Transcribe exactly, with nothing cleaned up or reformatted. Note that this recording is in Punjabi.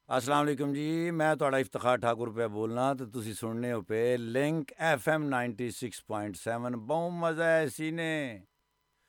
अस्सलाम वालेकुम जी। मैं ਤੁਹਾਡਾ ਇਫਤਖਾਰ ਠਾਕੁਰ ਪਿਆ ਬੋਲਣਾ ਤੇ ਤੁਸੀਂ ਸੁਣਨੇ ਹੋ ਪਏ link F M ninety six point seven. ਬਹੁਤ ਮਜ਼ਾ ਹੈ ਸੀਨੇ।